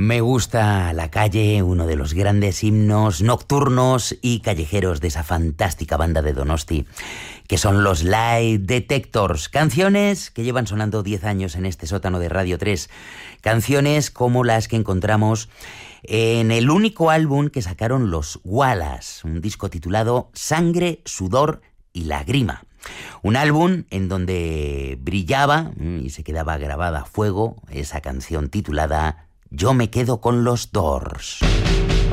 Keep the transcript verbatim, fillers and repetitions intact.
Me gusta la calle, uno de los grandes himnos nocturnos y callejeros de esa fantástica banda de Donosti, que son los Lie Detectors. Canciones que llevan sonando diez años en este sótano de Radio tres. Canciones como las que encontramos en el único álbum que sacaron los Wallace, un disco titulado Sangre, Sudor y Lágrima. Un álbum en donde brillaba y se quedaba grabada a fuego esa canción titulada Yo me quedo con los Doors.